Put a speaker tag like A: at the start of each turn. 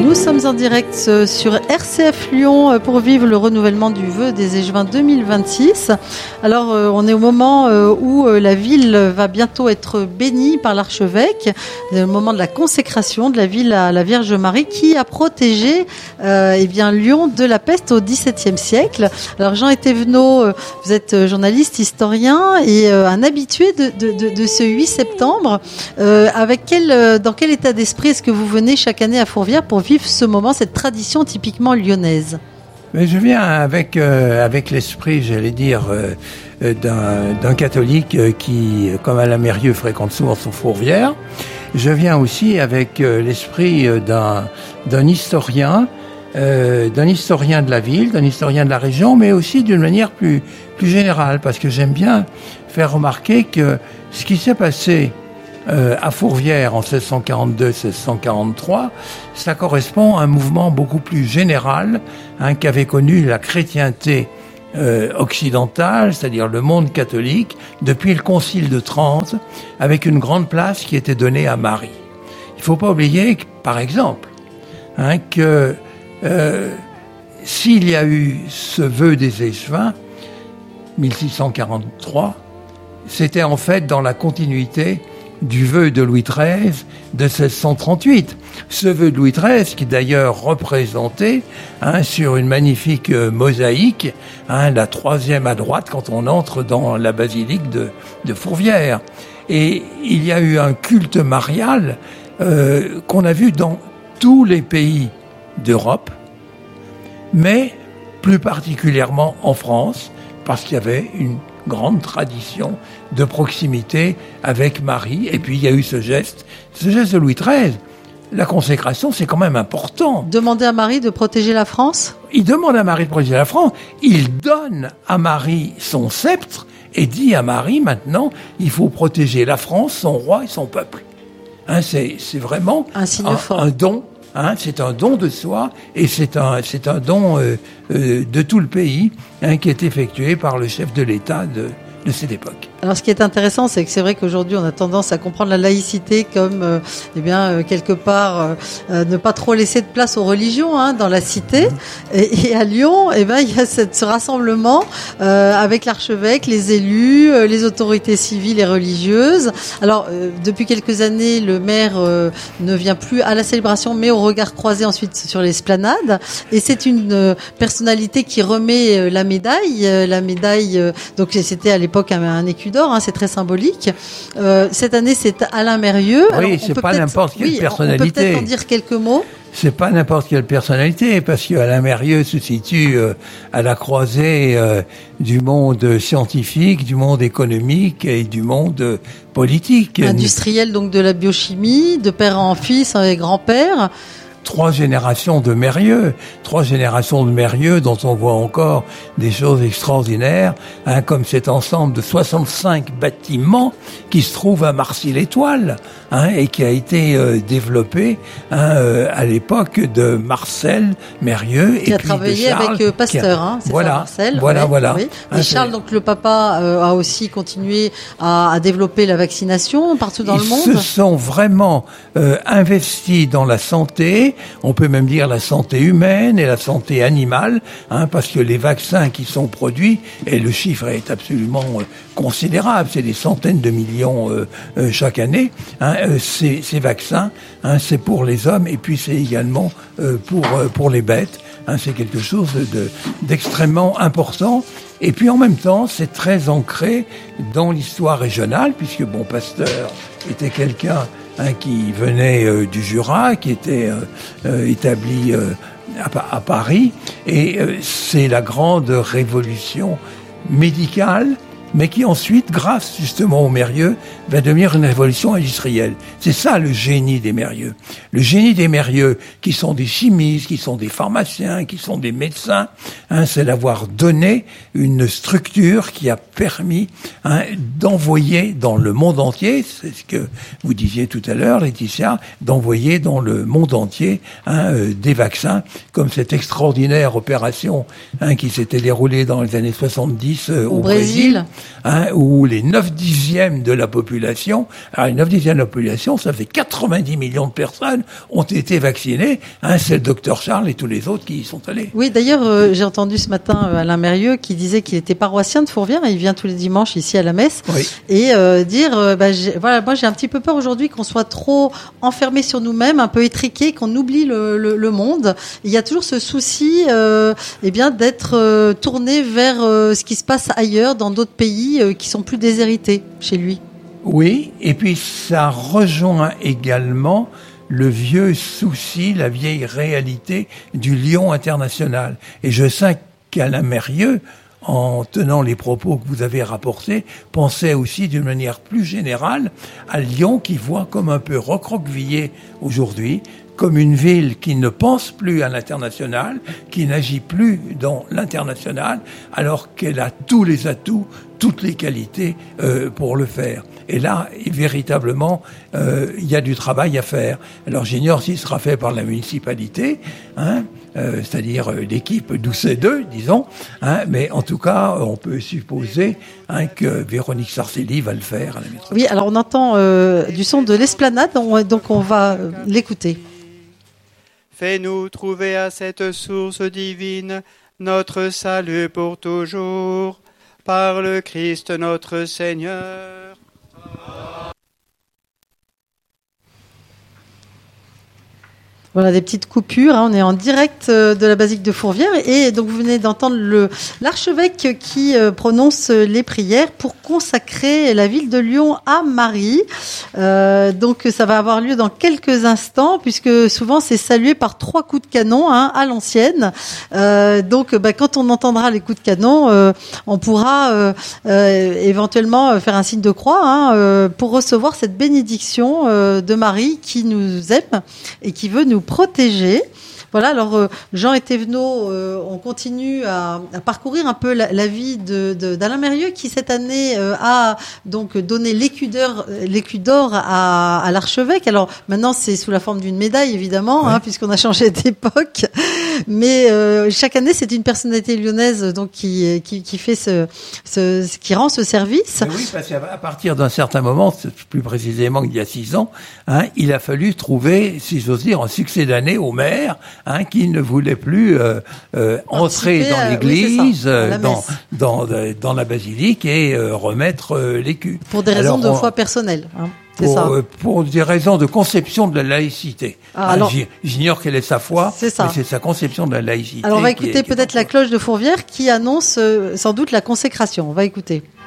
A: Nous sommes en direct sur RCF Lyon pour vivre le renouvellement du vœu des Échevins 2026. Alors, on est au moment où la ville va bientôt être bénie par l'archevêque, le moment de la consécration de la ville à la Vierge Marie qui a protégé Lyon de la peste au XVIIe siècle. Alors, Jean Etévenot, vous êtes journaliste, historien et un habitué de ce 8 septembre. Dans quel état d'esprit est-ce que vous venez chaque année à Fourvière pour vivre ce moment, cette tradition typiquement lyonnaise?
B: Mais je viens avec l'esprit, j'allais dire, d'un catholique qui, comme Alain Mérieux, fréquente souvent son Fourvière. Je viens aussi avec l'esprit d'un historien de la ville, d'un historien de la région, mais aussi d'une manière plus générale, parce que j'aime bien faire remarquer que ce qui s'est passé à Fourvière en 1642-1643, ça correspond à un mouvement beaucoup plus général qu'avait connu la chrétienté occidentale, c'est-à-dire le monde catholique, depuis le Concile de Trente, avec une grande place qui était donnée à Marie. Il ne faut pas oublier, par exemple, que s'il y a eu ce vœu des Échevins, 1643, c'était en fait dans la continuité du vœu de Louis XIII de 1638. Ce vœu de Louis XIII qui est d'ailleurs représenté sur une magnifique mosaïque, la troisième à droite quand on entre dans la basilique de Fourvière. Et il y a eu un culte marial qu'on a vu dans tous les pays d'Europe, mais plus particulièrement en France, parce qu'il y avait une grande tradition de proximité avec Marie. Et puis il y a eu ce geste de Louis XIII. La consécration, c'est quand même important.
A: Demander à Marie de protéger la France ?
B: Il demande à Marie de protéger la France. Il donne à Marie son sceptre et dit à Marie, maintenant, il faut protéger la France, son roi et son peuple. C'est vraiment
A: un signe fort.
B: Un don. C'est un don de soi et c'est un don de tout le pays qui est effectué par le chef de l'État de cette époque.
A: Alors, ce qui est intéressant, c'est que c'est vrai qu'aujourd'hui, on a tendance à comprendre la laïcité comme, quelque part, ne pas trop laisser de place aux religions dans la cité. Et à Lyon, il y a ce rassemblement avec l'archevêque, les élus, les autorités civiles et religieuses. Alors, depuis quelques années, le maire ne vient plus à la célébration, mais au regard croisé ensuite sur l'esplanade. Et c'est une personnalité qui remet la médaille. Donc, c'était à l'époque un écu d'or, c'est très symbolique. Cette année, c'est Alain Mérieux.
B: Oui, alors, c'est pas n'importe quelle personnalité.
A: On peut peut-être en dire quelques mots.
B: C'est pas n'importe quelle personnalité, parce que Alain Mérieux se situe à la croisée du monde scientifique, du monde économique et du monde politique.
A: Industriel, donc de la biochimie, de père en fils et grand-père.
B: 3 générations de Mérieux dont on voit encore des choses extraordinaires, comme cet ensemble de 65 bâtiments qui se trouve à Marcy-l'Étoile, et qui a été développé à l'époque de Marcel Mérieux
A: qui a travaillé avec Pasteur, c'est
B: voilà,
A: ça, Marcel.
B: Voilà.
A: Oui. Et Charles, donc le papa, a aussi continué à développer la vaccination partout dans le monde.
B: Ils se sont vraiment investis dans la santé. On peut même dire la santé humaine et la santé animale, parce que les vaccins qui sont produits, et le chiffre est absolument considérable, c'est des centaines de millions chaque année, ces vaccins, c'est pour les hommes et puis c'est également pour les bêtes. C'est quelque chose d'extrêmement important. Et puis en même temps, c'est très ancré dans l'histoire régionale, puisque Pasteur était quelqu'un qui venait du Jura, qui était établi à Paris, et c'est la grande révolution médicale, mais qui ensuite, grâce justement aux Mérieux, va devenir une révolution industrielle. C'est ça le génie des Mérieux. Le génie des Mérieux, qui sont des chimistes, qui sont des pharmaciens, qui sont des médecins, c'est d'avoir donné une structure qui a permis d'envoyer dans le monde entier, c'est ce que vous disiez tout à l'heure, Laetitia, d'envoyer dans le monde entier des vaccins, comme cette extraordinaire opération qui s'était déroulée dans les années 70 au Brésil. où les 9/10 de la population, alors les 9/10 de la population, ça fait 90 millions de personnes ont été vaccinées. C'est le docteur Charles et tous les autres qui y sont allés.
A: Oui, d'ailleurs, j'ai entendu ce matin Alain Mérieux qui disait qu'il était paroissien de Fourvière, et il vient tous les dimanches ici à la messe,
B: oui.
A: Et dire, moi j'ai un petit peu peur aujourd'hui qu'on soit trop enfermé sur nous-mêmes, un peu étriqué, qu'on oublie le monde. Il y a toujours ce souci, d'être tourné vers ce qui se passe ailleurs, dans d'autres pays qui sont plus déshérités chez lui.
B: Oui, et puis ça rejoint également le vieux souci, la vieille réalité du Lyon international. Et je sais qu'Alain Mérieux, en tenant les propos que vous avez rapportés, pensait aussi d'une manière plus générale à Lyon qui voit comme un peu recroquevillé aujourd'hui, comme une ville qui ne pense plus à l'international, qui n'agit plus dans l'international, alors qu'elle a tous les atouts, toutes les qualités pour le faire. Et là, véritablement, il y a du travail à faire. Alors j'ignore s'il sera fait par la municipalité, c'est-à-dire l'équipe d'OUC2, disons, mais en tout cas, on peut supposer que Véronique Sarcelli va le faire à la métropole.
A: Oui, alors on entend du son de l'esplanade, donc on va l'écouter.
C: Fais-nous trouver à cette source divine notre salut pour toujours, par le Christ notre Seigneur.
A: Voilà, des petites coupures. On est en direct de la basilique de Fourvière, et donc vous venez d'entendre l'archevêque qui prononce les prières pour consacrer la ville de Lyon à Marie. Donc ça va avoir lieu dans quelques instants, puisque souvent c'est salué par 3 coups de canon à l'ancienne. Donc quand on entendra les coups de canon, on pourra éventuellement faire un signe de croix pour recevoir cette bénédiction de Marie qui nous aime et qui veut nous protéger. Voilà, alors Jean et Thévenot, on continue à parcourir un peu la vie d'Alain Mérieux, qui cette année a donc donné l'écu d'or à l'archevêque. Alors maintenant c'est sous la forme d'une médaille évidemment, oui. Puisqu'on a changé d'époque. Mais chaque année c'est une personnalité lyonnaise donc qui fait qui rend ce service.
B: Mais oui, parce qu'à partir d'un certain moment, plus précisément il y a 6 ans, il a fallu trouver, si j'ose dire, un succès d'année au maire. Qui ne voulait plus entrer dans l'église, dans la basilique et remettre l'écu.
A: Pour des raisons de foi personnelle.
B: Pour des raisons de conception de la laïcité. J'ignore quelle est sa foi, mais c'est sa conception de la laïcité.
A: Alors on va écouter peut-être la cloche de Fourvière qui annonce sans doute la consécration. On va écouter.